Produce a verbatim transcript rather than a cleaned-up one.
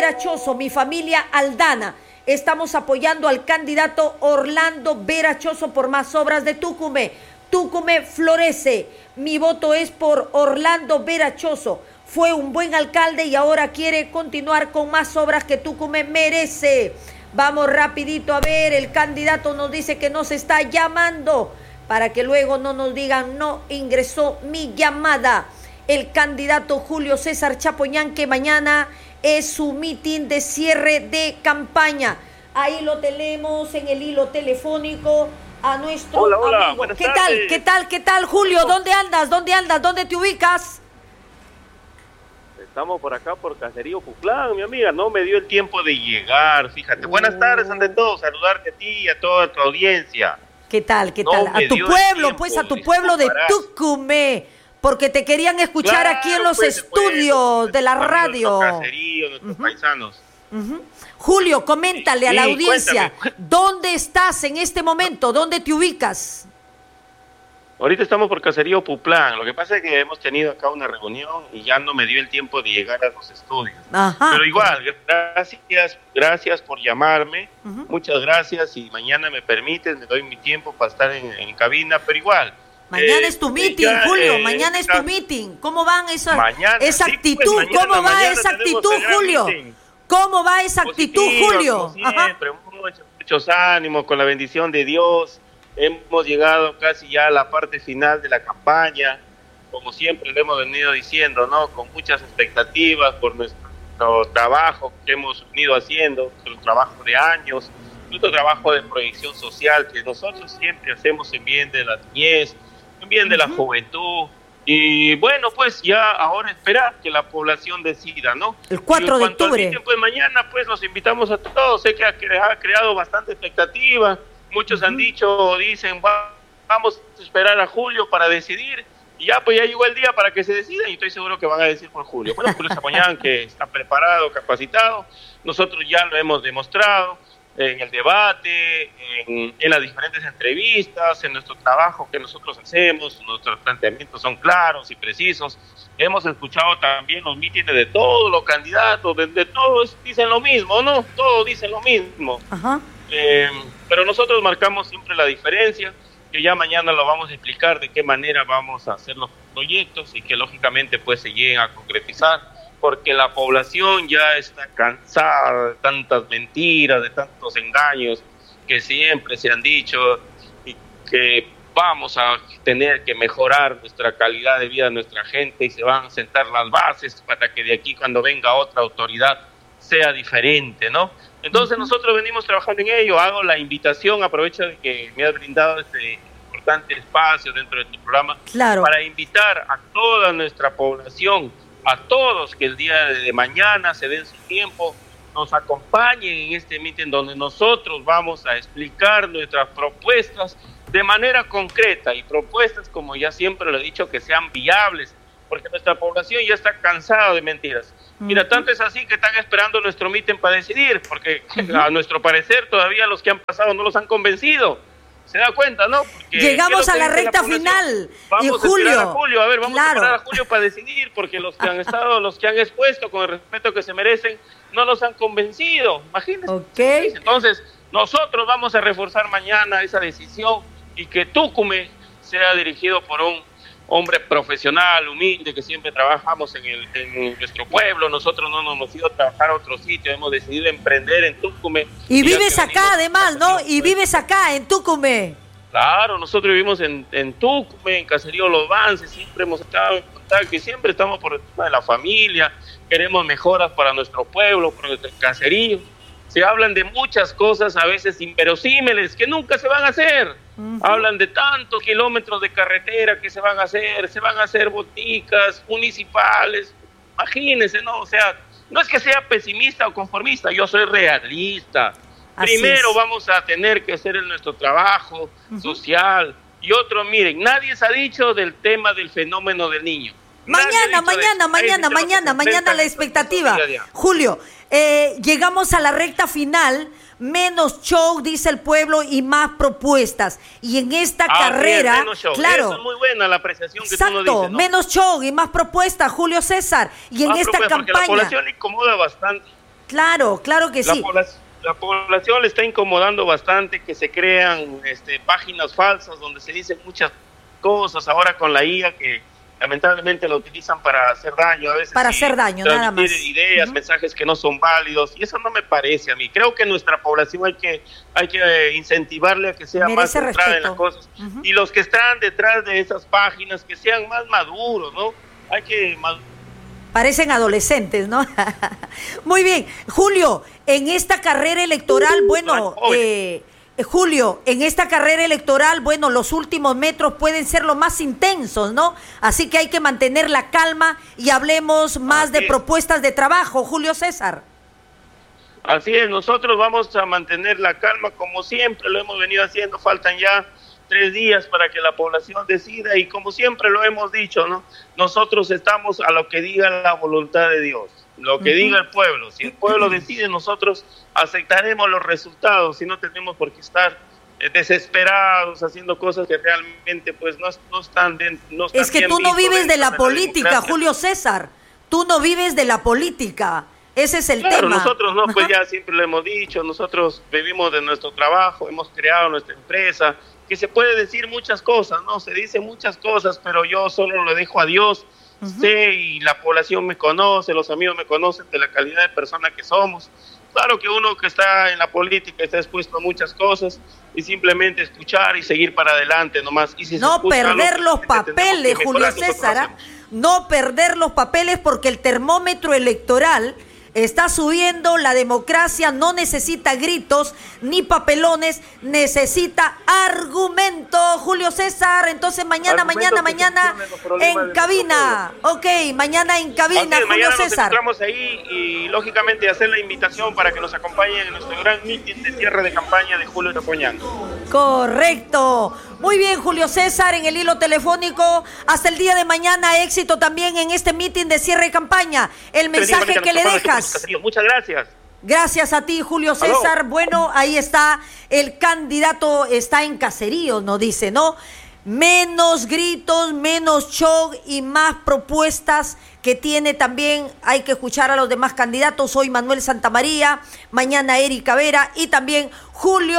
Choso, mi familia Aldana. Estamos apoyando al candidato Orlando Vera Choso por más obras de Tucumé. Tucumé florece. Mi voto es por Orlando Vera Choso. Fue un buen alcalde y ahora quiere continuar con más obras que Tucumé merece. Vamos rapidito a ver, el candidato nos dice que nos está llamando para que luego no nos digan no ingresó mi llamada. El candidato Julio César Chapoñán, que mañana es su mitin de cierre de campaña. Ahí lo tenemos en el hilo telefónico a nuestro hola, hola, amigo. buenas ¿Qué tardes. tal? ¿Qué tal? ¿Qué tal, Julio? ¿Dónde andas? ¿Dónde andas? ¿Dónde te ubicas? Estamos por acá por Caserío Puclán, mi amiga. No me dio el tiempo de llegar, fíjate. Buenas tardes, ante todo. Saludarte a ti y a toda tu audiencia. ¿Qué tal? ¿Qué No tal? A me tu dio el pueblo, tiempo, pues a tu pueblo de disculparás. Tucumé. Porque te querían escuchar Claro, aquí en los pues, estudios pues, de la amigos, radio. Nuestro caserío, nuestros Ujú. paisanos. Ujú. Julio, coméntale a la Sí, audiencia, cuéntame. ¿dónde estás en este momento? ¿Dónde te ubicas? Ahorita estamos por Caserío Puplán. Lo que pasa es que hemos tenido acá una reunión y ya no me dio el tiempo de llegar a los estudios. Ajá. Pero igual, gracias, gracias por llamarme. Ujú. Muchas gracias. Y mañana me permites, me doy mi tiempo para estar en, en cabina, pero igual. Mañana eh, es tu eh, meeting, ya, Julio, eh, mañana es ya- tu meeting. ¿Cómo van esa, Mañana, esa sí, pues, actitud? mañana, ¿Cómo va mañana esa tenemos actitud, el gran Julio? meeting. ¿Cómo va esa actitud, Positiva, Julio? como Ajá. siempre, muchos, muchos ánimos, con la bendición de Dios. Hemos llegado casi ya a la parte final de la campaña, como siempre le hemos venido diciendo, ¿no? Con muchas expectativas por nuestro trabajo que hemos venido haciendo, nuestro trabajo de años, nuestro trabajo de proyección social que nosotros siempre hacemos en bien de la niñez, en bien de la juventud. Y bueno, pues ya ahora esperar que la población decida, ¿no? El cuatro Y en de cuanto al octubre. meeting, pues mañana pues los invitamos a todos. Sé que ha, cre- ha creado bastante expectativa. Muchos han dicho, dicen, "Va- vamos a esperar a Julio para decidir". Y ya pues ya llegó el día para que se decidan y estoy seguro que van a decir por Julio. Bueno, Julio Chapoñán, que está preparado, capacitado. Nosotros ya lo hemos demostrado en el debate, en, en las diferentes entrevistas, en nuestro trabajo que nosotros hacemos. Nuestros planteamientos son claros y precisos. Hemos escuchado también los mítines de todos los candidatos, de, de todos dicen lo mismo, ¿no? Todos dicen lo mismo. Ajá. Eh, pero nosotros marcamos siempre la diferencia, que ya mañana lo vamos a explicar de qué manera vamos a hacer los proyectos y que lógicamente pues se lleguen a concretizar, porque la población ya está cansada de tantas mentiras, de tantos engaños que siempre se han dicho y que vamos a tener que mejorar nuestra calidad de vida de nuestra gente y se van a sentar las bases para que de aquí cuando venga otra autoridad sea diferente, ¿no? Entonces nosotros venimos trabajando en ello. Hago la invitación, aprovecho de que me has brindado este importante espacio dentro de tu programa, Claro. para invitar a toda nuestra población, a todos que el día de mañana se den su tiempo, nos acompañen en este meeting donde nosotros vamos a explicar nuestras propuestas de manera concreta y propuestas, como ya siempre lo he dicho, que sean viables, porque nuestra población ya está cansada de mentiras. Mira, tanto es así que están esperando nuestro meeting para decidir, porque uh-huh. a nuestro parecer todavía los que han pasado no los han convencido. ¿Se da cuenta, no? Porque llegamos a la recta la final. Vamos y a Julio, esperar a Julio, a ver, vamos claro. a esperar a Julio para decidir, porque los que han estado, los que han expuesto con el respeto que se merecen, no los han convencido. Imagínense. Okay. Entonces, nosotros vamos a reforzar mañana esa decisión y que Tucumé sea dirigido por un hombre profesional, humilde, que siempre trabajamos en, el, en nuestro pueblo. Nosotros no nos hemos ido a trabajar a otro sitio, hemos decidido emprender en Tucumé. Y, y vives acá además, ¿no? Y vives acá en Tucumé. Claro, nosotros vivimos en, en Tucumé, en Caserío Los Vances, siempre hemos estado en contacto y siempre estamos por el tema de la familia, queremos mejoras para nuestro pueblo, para nuestro caserío. Se hablan de muchas cosas a veces inverosímiles que nunca se van a hacer. Uh-huh. Hablan de tantos kilómetros de carretera que se van a hacer, se van a hacer boticas municipales. Imagínense, ¿no? O sea, no es que sea pesimista o conformista, yo soy realista. Así Primero es. Vamos a tener que hacer el nuestro trabajo uh-huh. social. Y otro, miren, nadie se ha dicho del tema del fenómeno del niño. Mañana, mañana, mañana, mañana, mañana la expectativa. Julio, eh, llegamos a la recta final, menos show, dice el pueblo, y más propuestas. Y en esta ah, carrera, bien, menos show. claro. Eso es muy buena la apreciación que exacto, tú nos dices, ¿no? Menos show y más propuestas, Julio César. Y en más esta campaña. Porque la población le incomoda bastante Claro, claro que La sí. población, la población le está incomodando bastante que se crean este, páginas falsas donde se dicen muchas cosas ahora con la I A que lamentablemente lo utilizan para hacer daño a veces. Para hacer daño, nada más. Ideas, uh-huh. mensajes que no son válidos, y eso no me parece a mí. Creo que nuestra población hay que hay que incentivarle a que sea Merece más centrada respeto. en las cosas. Uh-huh. Y los que están detrás de esas páginas, que sean más maduros, ¿no? Hay que... Parecen adolescentes, ¿no? Muy bien. Julio, en esta carrera electoral, bueno... Eh, Julio, en esta carrera electoral, bueno, los últimos metros pueden ser los más intensos, ¿no? Así que hay que mantener la calma y hablemos más Así de es. propuestas de trabajo, Julio César. Así es, nosotros vamos a mantener la calma como siempre lo hemos venido haciendo. Faltan ya tres días para que la población decida y como siempre lo hemos dicho, ¿no? Nosotros estamos a lo que diga la voluntad de Dios. Lo que uh-huh. diga el pueblo. Si el pueblo decide, nosotros aceptaremos los resultados y no tenemos por qué estar eh, desesperados haciendo cosas que realmente pues no, no están dentro. No están es que tú no vives de la política, la Julio César. Tú no vives de la política. Ese es el claro, tema. Nosotros no, pues ya siempre lo hemos dicho. Nosotros vivimos de nuestro trabajo, hemos creado nuestra empresa. Que se puede decir muchas cosas, ¿no? Se dicen muchas cosas, pero yo solo lo dejo a Dios. Uh-huh. Sé y la población me conoce, los amigos me conocen de la calidad de persona que somos. Claro que uno que está en la política está expuesto a muchas cosas y simplemente escuchar y seguir para adelante nomás. Y si no perder los papeles, Julio César, no perder los papeles porque el termómetro electoral está subiendo, la democracia no necesita gritos ni papelones, necesita argumento, Julio César. Entonces mañana, argumento mañana, mañana en cabina. Ok, mañana en cabina, Julio mañana César. Nos encontramos ahí y lógicamente hacer la invitación para que nos acompañen en nuestro gran mitin de cierre de campaña de Julio Topoñán. Correcto. Muy bien, Julio César, en el hilo telefónico. Hasta el día de mañana, éxito también en este mitin de cierre de campaña. El mensaje que, que le dejas. Muchas gracias. Gracias a ti, Julio César. Aló. Bueno, ahí está, el candidato está en caserío, nos dice, ¿no? Menos gritos, menos show y más propuestas que tiene también. Hay que escuchar a los demás candidatos. Hoy Manuel Santamaría, mañana Erika Vera y también Julio